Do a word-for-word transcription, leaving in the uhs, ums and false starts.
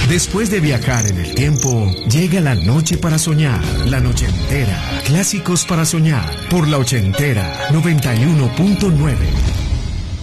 Después de viajar en el tiempo, llega la noche para soñar. La noche entera. Clásicos para soñar. Por la ochentera, noventa y uno punto nueve.